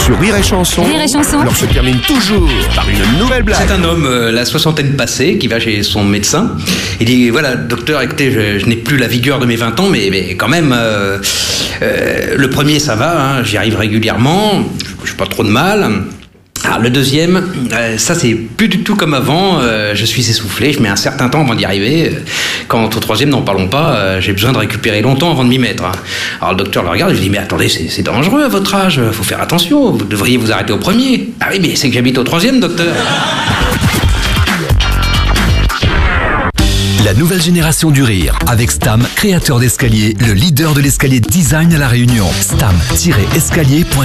Sur Rire et Chanson, Rire et Chanson. l'on se termine toujours par une nouvelle blague. C'est un homme, la soixantaine passée, qui va chez son médecin. Il dit, voilà, docteur, écoutez, je n'ai plus la vigueur de mes 20 ans, mais quand même, le premier, ça va, hein, j'y arrive régulièrement, je n'ai pas trop de mal. Alors, le deuxième, ça c'est plus du tout comme avant, je suis essoufflé, je mets un certain temps avant d'y arriver. Quant au troisième, n'en parlons pas, j'ai besoin de récupérer longtemps avant de m'y mettre. Alors le docteur le regarde et je lui dis, mais attendez, c'est dangereux à votre âge, faut faire attention, vous devriez vous arrêter au premier. Ah oui, mais c'est que j'habite au troisième, docteur. La nouvelle génération du rire, avec Stam, créateur d'escalier, le leader de l'escalier design à La Réunion. Stam-escalier.com